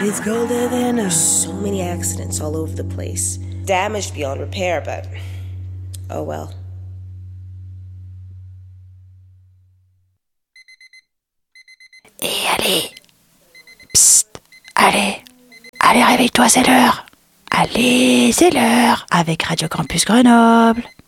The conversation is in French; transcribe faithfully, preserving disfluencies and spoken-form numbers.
It's colder than a... So many accidents all over the place. Damaged beyond repair, but... Oh well. Et allez, psst, allez, allez réveille-toi, c'est l'heure. Allez, c'est l'heure avec Radio Campus Grenoble.